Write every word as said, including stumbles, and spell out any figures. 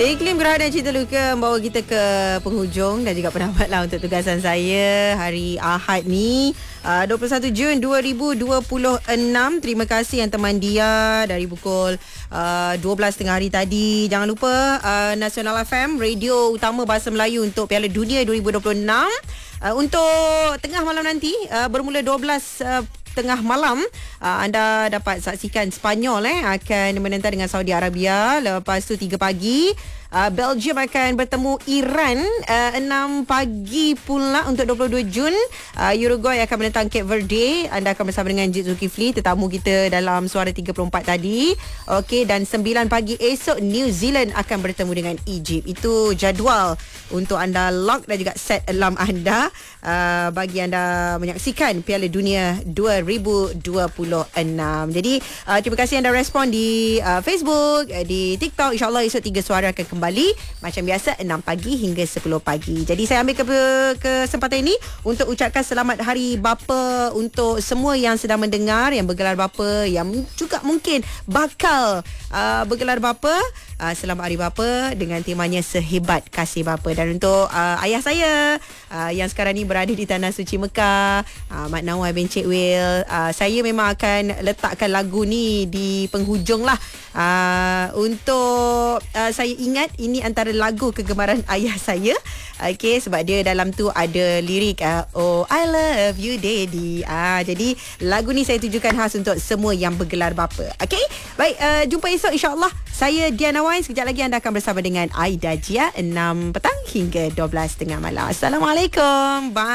Iklim Gerhana Cinta Luka membawa kita ke penghujung dan juga pendapat untuk tugasan saya hari Ahad ni, uh, dua puluh satu Jun dua ribu dua puluh enam. Terima kasih yang teman dia dari pukul uh, dua belas tengah hari tadi. Jangan lupa uh, Nasional F M, radio utama bahasa Melayu untuk Piala Dunia dua ribu dua puluh enam. Uh, untuk tengah malam nanti, uh, bermula dua belas uh, tengah malam, uh, anda dapat saksikan Sepanyol eh akan menentang dengan Saudi Arabia. Lepas tu tiga pagi uh, Belgium akan bertemu Iran. uh, enam pagi pula untuk dua puluh dua Jun uh, Uruguay akan menentang Cape Verde. Anda akan bersama dengan Encik Zulkifli, tetamu kita dalam Suara tiga puluh empat tadi. Okey, dan sembilan pagi esok New Zealand akan bertemu dengan Egypt. Itu jadual untuk anda lock dan juga set alarm anda uh, bagi anda menyaksikan Piala Dunia dua ribu dua puluh enam. Jadi uh, terima kasih anda respon di uh, Facebook, uh, di TikTok. InsyaAllah esok Tiga Suara akan kembali macam biasa enam pagi hingga sepuluh pagi. Jadi saya ambil ke- kesempatan ini untuk ucapkan selamat Hari Bapa untuk semua yang sedang mendengar, yang bergelar bapa, yang juga mungkin bakal uh, bergelar bapa. Uh, selamat Hari Bapa dengan temanya Sehebat Kasih Bapa. Dan untuk uh, ayah saya uh, yang sekarang ni berada di Tanah Suci Mekah, uh, Mak Nawai bin Cik Will, uh, saya memang akan letakkan lagu ni di penghujung lah, uh, untuk uh, saya ingat ini antara lagu kegemaran ayah saya. Okey, sebab dia dalam tu ada lirik uh, Oh I love you daddy. uh, Jadi lagu ni saya tujukan khas untuk semua yang bergelar bapa. Okey, baik, uh, jumpa esok insyaAllah. Saya Diana Wine. Sekejap lagi anda akan bersama dengan Aida Jia, enam petang hingga dua belas tengah malam. Assalamualaikum. Bye.